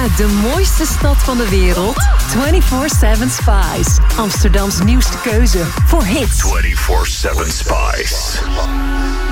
Uit de mooiste stad van de wereld. 24/7 Spice. Amsterdams nieuwste keuze voor hits. 24/7 Spice.